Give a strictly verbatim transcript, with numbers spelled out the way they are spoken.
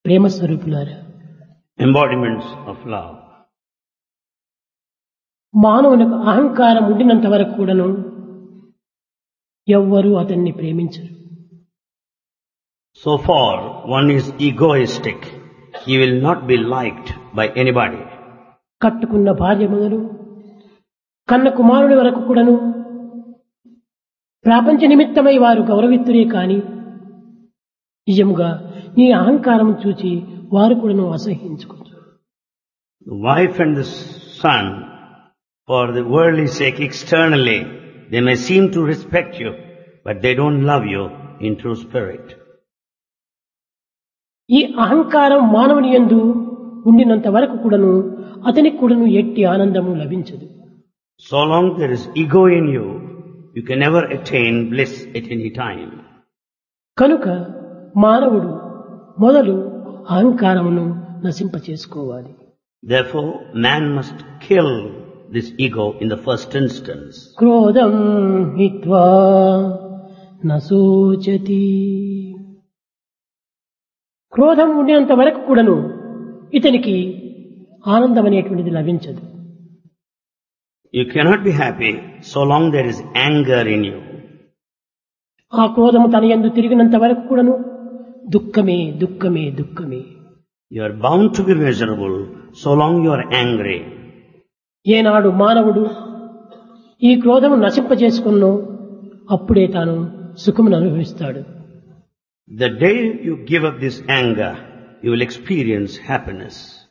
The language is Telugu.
ప్రేమ స్వరూపులారా, embodiments of love. మానవునికి అహంకారం ఉండినంత వరకు కూడాను ఎవ్వరూ అతన్ని ప్రేమించరు. So far one is egoistic, he will not be liked by anybody. కట్టుకున్న భార్య మొదలు కన్న కుమారుని వరకు కూడాను ప్రాపంచ నిమిత్తమై వారు గౌరవిత్తురే కాని నిజముగా నీ అహంకారం చూచి వారు కూడాను అసహ్యించుకుంటారు. The wife and the son, for the worldly sake externally, they may seem to respect you, but they don't love you in true spirit. ఈ అహంకారం మానవుని యందు ఉండినంత వరకు కూడాను అతనికి కూడాను ఎట్టి ఆనందము లభించదు. So long there is ego in you, you can never attain bliss at any time. కనుక మానవుడు మొదలు అహంకారమును నశింపచేసుకోవాలి. Therefore man must kill this ego in the first instance. క్రోధం హిత్వా నశోచతి. క్రోధం ఉండినంత వరకు కూడాను ఇతనికి ఆనందం అనేటువంటిది లభించదు. You cannot be happy so long there is anger in you. ఆ క్రోధము తన యందు తిరిగినంత వరకు కూడాను దుఃఖమే దుఃఖమే దుఃఖమే. You are bound to be miserable so long you are angry. ఏనాడు మానవుడు ఈ క్రోధము నశింపజేసుకున్నో అప్పుడే తాను సుఖమును అనుభవిస్తాడు. The day you give up this anger, you will experience happiness.